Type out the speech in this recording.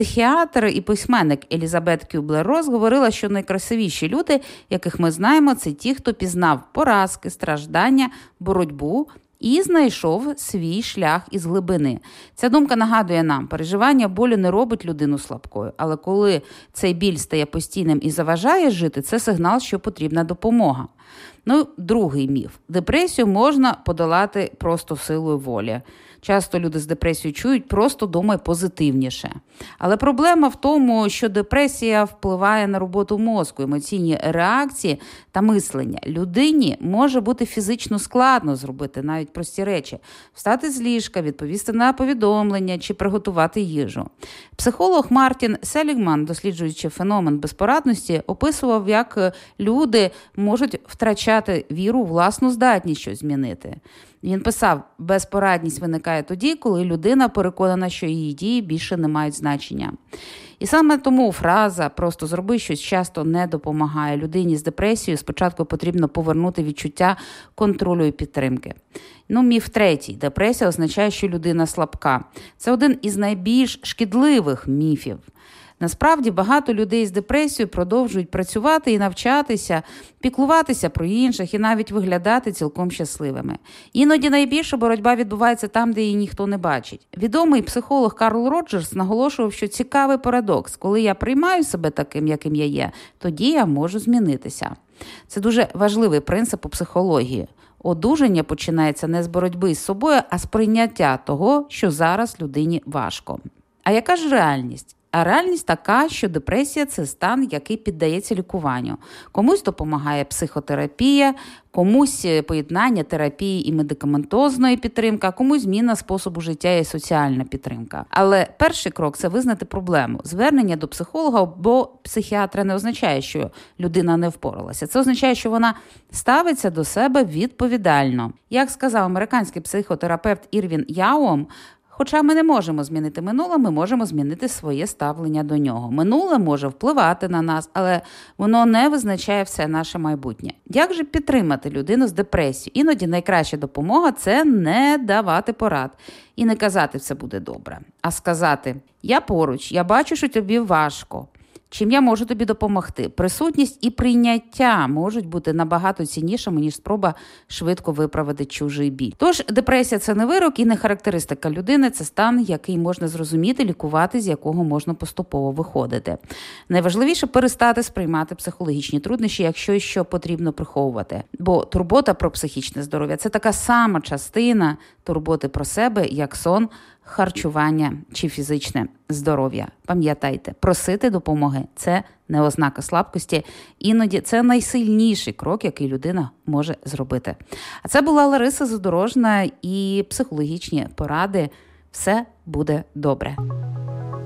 Психіатр і письменник Елізабет Кюблер-Росс говорила, що найкрасивіші люди, яких ми знаємо, це ті, хто пізнав поразки, страждання, боротьбу і знайшов свій шлях із глибини. Ця думка нагадує нам, переживання болю не робить людину слабкою, але коли цей біль стає постійним і заважає жити, це сигнал, що потрібна допомога. Другий міф. Депресію можна подолати просто силою волі. Часто люди з депресією чують «просто думай позитивніше». Але проблема в тому, що депресія впливає на роботу мозку, емоційні реакції та мислення. Людині може бути фізично складно зробити навіть прості речі. Встати з ліжка, відповісти на повідомлення чи приготувати їжу. Психолог Мартін Селігман, досліджуючи феномен безпорадності, описував, як люди можуть втрачати віру у власну здатність щось змінити. Він писав, безпорадність виникає тоді, коли людина переконана, що її дії більше не мають значення. І саме тому фраза «просто зроби щось» часто не допомагає. Людині з депресією спочатку потрібно повернути відчуття контролю і підтримки. Міф третій. Депресія означає, що людина слабка. Це один із найбільш шкідливих міфів. Насправді, багато людей з депресією продовжують працювати і навчатися, піклуватися про інших і навіть виглядати цілком щасливими. Іноді найбільша боротьба відбувається там, де її ніхто не бачить. Відомий психолог Карл Роджерс наголошував, що цікавий парадокс. Коли я приймаю себе таким, яким я є, тоді я можу змінитися. Це дуже важливий принцип у психології. Одужання починається не з боротьби з собою, а з прийняття того, що зараз людині важко. А яка ж реальність? А реальність така, що депресія – це стан, який піддається лікуванню. Комусь допомагає психотерапія, комусь поєднання терапії і медикаментозної підтримки, а комусь зміна способу життя і соціальна підтримка. Але перший крок – це визнати проблему. Звернення до психолога або психіатра не означає, що людина не впоралася. Це означає, що вона ставиться до себе відповідально. Як сказав американський психотерапевт Ірвін Яум, хоча ми не можемо змінити минуле, ми можемо змінити своє ставлення до нього. Минуле може впливати на нас, але воно не визначає все наше майбутнє. Як же підтримати людину з депресією? Іноді найкраща допомога – це не давати порад і не казати «все буде добре», а сказати «я поруч, я бачу, що тобі важко». Чим я можу тобі допомогти? Присутність і прийняття можуть бути набагато ціннішими, ніж спроба швидко виправити чужий біль. Тож депресія – це не вирок і не характеристика людини, це стан, який можна зрозуміти, лікувати, з якого можна поступово виходити. Найважливіше – перестати сприймати психологічні труднощі, якщо що потрібно приховувати. Бо турбота про психічне здоров'я – це така сама частина турботи про себе, як сон, харчування чи фізичне здоров'я. Пам'ятайте, просити допомоги – це не ознака слабкості, іноді це найсильніший крок, який людина може зробити. А це була Лариса Задорожна і психологічні поради. Все буде добре.